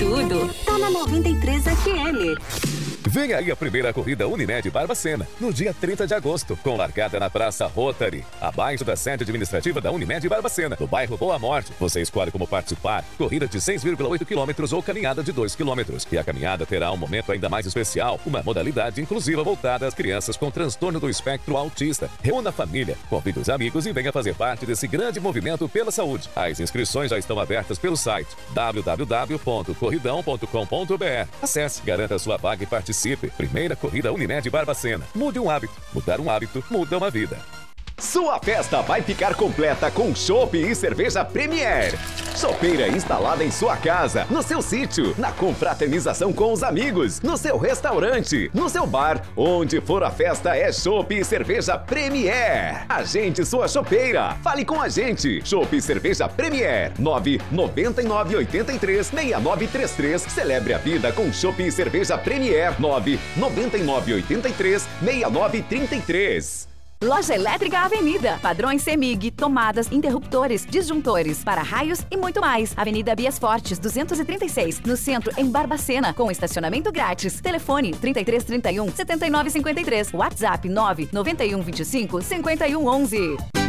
tudo tá na 93 FM. Vem aí a primeira corrida Unimed Barbacena, no dia 30 de agosto, com largada na Praça Rotary, abaixo da sede administrativa da Unimed Barbacena, no bairro Boa Morte. Você escolhe como participar, corrida de 6,8 km ou caminhada de 2 km. E a caminhada terá um momento ainda mais especial, uma modalidade inclusiva voltada às crianças com transtorno do espectro autista. Reúna a família, convide os amigos e venha fazer parte desse grande movimento pela saúde. As inscrições já estão abertas pelo site www.corridão.com.br. Acesse, garanta sua vaga e participe. Primeira corrida Unimed Barbacena. Mude um hábito. Mudar um hábito muda uma vida. Sua festa vai ficar completa com chopp e cerveja Premier. Chopeira instalada em sua casa, no seu sítio, na confraternização com os amigos, no seu restaurante, no seu bar. Onde for a festa é chopp e cerveja Premier. Agende sua chopeira. Fale com a gente. Chopp e cerveja Premier. 999836933. Celebre a vida com chopp e cerveja Premier. 999836933. Loja Elétrica Avenida. Padrões CEMIG, tomadas, interruptores, disjuntores, para-raios e muito mais. Avenida Bias Fortes, 236, no centro, em Barbacena, com estacionamento grátis. Telefone 3331 7953. WhatsApp 99125 5111.